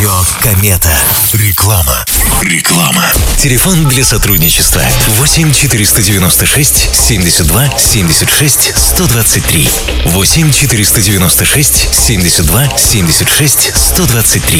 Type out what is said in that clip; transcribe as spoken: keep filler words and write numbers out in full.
Радио Комета. Реклама. Реклама. Телефон для сотрудничества восемь четыреста девяносто шесть семьдесят два семьдесят шесть сто двадцать три. восемь четыреста девяносто шесть семьдесят два семьдесят шесть сто двадцать три.